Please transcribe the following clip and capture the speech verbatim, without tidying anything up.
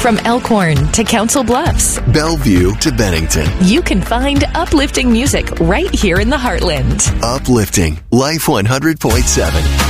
From Elkhorn to Council Bluffs, Bellevue to Bennington, you can find uplifting music right here in the Heartland. Uplifting Life one hundred point seven.